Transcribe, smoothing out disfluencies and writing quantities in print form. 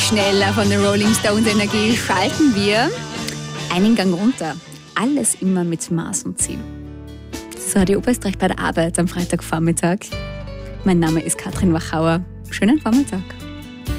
schneller von der Rolling Stones Energie schalten wir einen Gang runter. Alles immer mit Maß und Ziel. Das ist Radio Oberösterreich bei der Arbeit am Freitagvormittag. Mein Name ist Katrin Wachauer. Schönen Vormittag.